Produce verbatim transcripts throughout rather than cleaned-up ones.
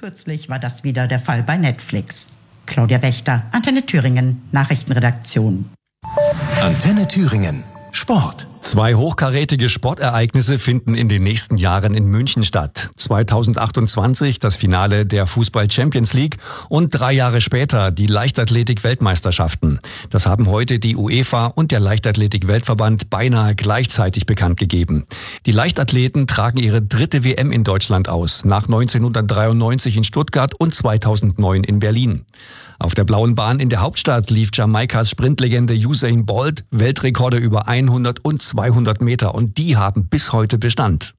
Kürzlich war das wieder der Fall bei Netflix. Claudia Wächter, Antenne Thüringen, Nachrichtenredaktion. Antenne Thüringen, Sport. Zwei hochkarätige Sportereignisse finden in den nächsten Jahren in München statt. zweitausendachtundzwanzig das Finale der Fußball-Champions League und drei Jahre später die Leichtathletik-Weltmeisterschaften. Das haben heute die UEFA und der Leichtathletik-Weltverband beinahe gleichzeitig bekannt gegeben. Die Leichtathleten tragen ihre dritte W M in Deutschland aus, nach neunzehnhundertdreiundneunzig in Stuttgart und zweitausendneun in Berlin. Auf der blauen Bahn in der Hauptstadt lief Jamaikas Sprintlegende Usain Bolt Weltrekorde über hundert und zweihundert Meter und die haben bis heute Bestand.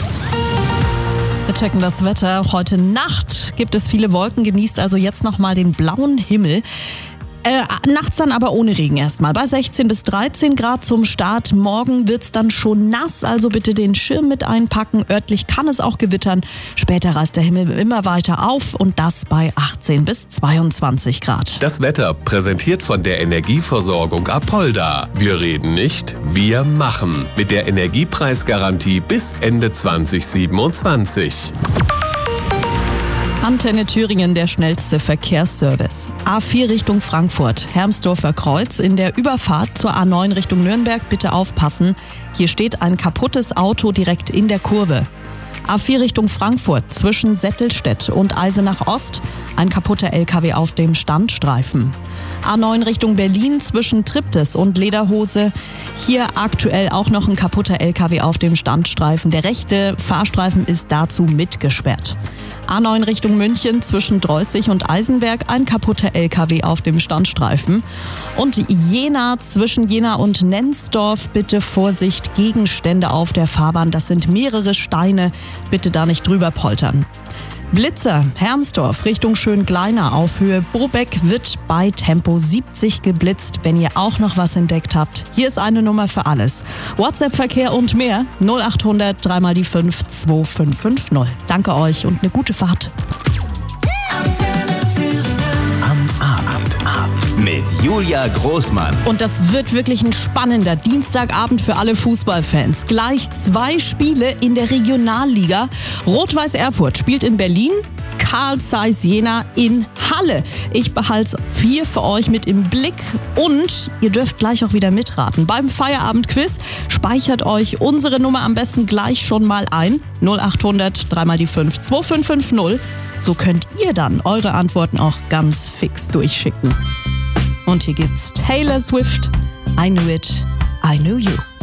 Wir checken das Wetter. Heute Nacht gibt es viele Wolken, genießt also jetzt nochmal den blauen Himmel. Äh, nachts dann aber ohne Regen erstmal. Bei sechzehn bis dreizehn Grad zum Start. Morgen wird's dann schon nass, also bitte den Schirm mit einpacken. Örtlich kann es auch gewittern. Später reißt der Himmel immer weiter auf und das bei achtzehn bis zweiundzwanzig Grad. Das Wetter präsentiert von der Energieversorgung Apolda. Wir reden nicht, wir machen. Mit der Energiepreisgarantie bis Ende zwanzig siebenundzwanzig. Antenne Thüringen, der schnellste Verkehrsservice. A vier Richtung Frankfurt, Hermsdorfer Kreuz. In der Überfahrt zur A neun Richtung Nürnberg bitte aufpassen. Hier steht ein kaputtes Auto direkt in der Kurve. A vier Richtung Frankfurt, zwischen Settelstedt und Eisenach Ost. Ein kaputter L K W auf dem Standstreifen. A neun Richtung Berlin, zwischen Triptis und Lederhose. Hier aktuell auch noch ein kaputter L K W auf dem Standstreifen. Der rechte Fahrstreifen ist dazu mitgesperrt. A neun Richtung München, zwischen Dreußig und Eisenberg, ein kaputter L K W auf dem Standstreifen. Und Jena, zwischen Jena und Nenzdorf, bitte Vorsicht, Gegenstände auf der Fahrbahn. Das sind mehrere Steine, bitte da nicht drüber poltern. Blitzer, Hermsdorf Richtung Schöngleiner auf Höhe Bobeck wird bei Tempo siebzig geblitzt. Wenn ihr auch noch was entdeckt habt, hier ist eine Nummer für alles. WhatsApp-Verkehr und mehr null achthundert drei mal die fünf zwei fünf fünf null. Danke euch und eine gute Fahrt. Am Abend mit Julia Großmann. Und das wird wirklich ein spannender Dienstagabend für alle Fußballfans. Gleich zwei Spiele in der Regionalliga. Rot-Weiß Erfurt spielt in Berlin, Carl Zeiss Jena in Halle. Ich behalte es hier für euch mit im Blick und ihr dürft gleich auch wieder mitraten. Beim Feierabend-Quiz speichert euch unsere Nummer am besten gleich schon mal ein. null achthundert drei mal die fünf zwei fünf fünf null. So könnt ihr dann eure Antworten auch ganz fix durchschicken. Und hier gibt's Taylor Swift, I Knew It, I Knew You.